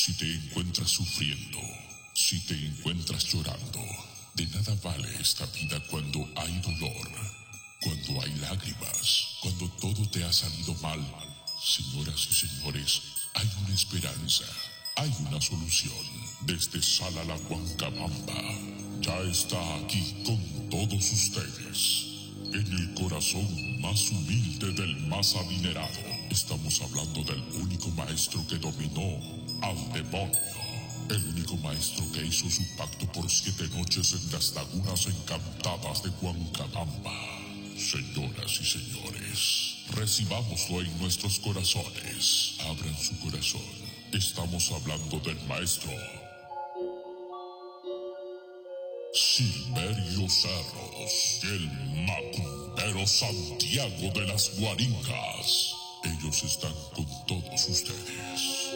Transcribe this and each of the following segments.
Si te encuentras sufriendo, si te encuentras llorando, de nada vale esta vida cuando hay dolor, cuando hay lágrimas, cuando todo te ha salido mal. Señoras y señores, hay una esperanza, hay una solución. Desde Sala La Huancabamba, ya está aquí con todos ustedes. En el corazón más humilde del más adinerado, estamos hablando del único maestro que dominó al demonio. El único maestro que hizo su pacto por 7 noches en las lagunas encantadas de Huancabamba. Señoras y señores, recibámoslo en nuestros corazones. Abran su corazón. Estamos hablando del maestro Silverio Cerros, el macumbero Santiago de las Guaringas. Ellos están con todos ustedes.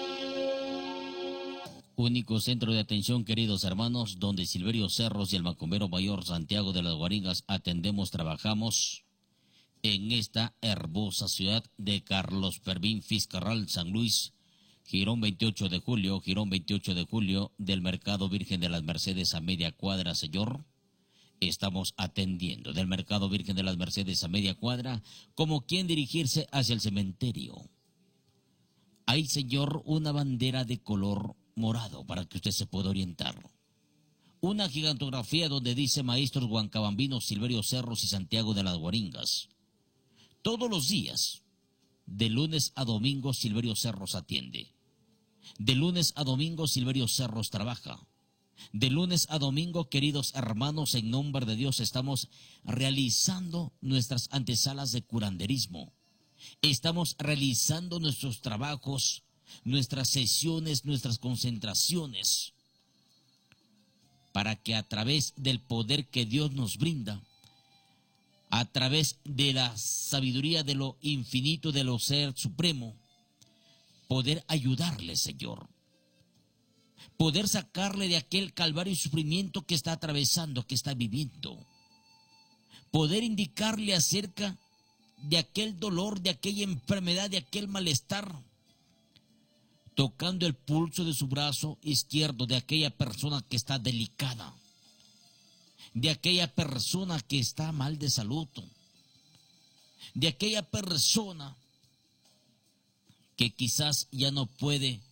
Único centro de atención, queridos hermanos, donde Silverio Cerros y el macumbero mayor Santiago de las Guaringas atendemos, trabajamos en esta hermosa ciudad de Carlos Fermín Fiscarral, San Luis, Girón 28 de julio, del Mercado Virgen de las Mercedes a media cuadra, señor. Estamos atendiendo del Mercado Virgen de las Mercedes a media cuadra, como quien dirigirse hacia el cementerio. Hay, señor, una bandera de color morado para que usted se pueda orientar. Una gigantografía donde dice maestros huancabambinos Silverio Cerros y Santiago de las Guaringas. Todos los días, de lunes a domingo, Silverio Cerros atiende. De lunes a domingo, Silverio Cerros trabaja. De lunes a domingo, queridos hermanos, en nombre de Dios, estamos realizando nuestras antesalas de curanderismo. Estamos realizando nuestros trabajos, nuestras sesiones, nuestras concentraciones, para que a través del poder que Dios nos brinda, a través de la sabiduría de lo infinito, de lo ser supremo, poder ayudarle, Señor. Poder sacarle de aquel calvario y sufrimiento que está atravesando, que está viviendo. Poder indicarle acerca de aquel dolor, de aquella enfermedad, de aquel malestar, tocando el pulso de su brazo izquierdo de aquella persona que está delicada, de aquella persona que está mal de salud, de aquella persona que quizás ya no puede